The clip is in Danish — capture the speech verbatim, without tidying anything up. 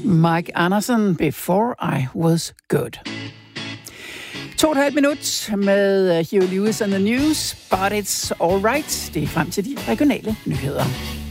Mike Anderson, Before I Was Good. To og et halvt minut med Huey Lewis and the News, but it's all right. Det er frem til de regionale nyheder.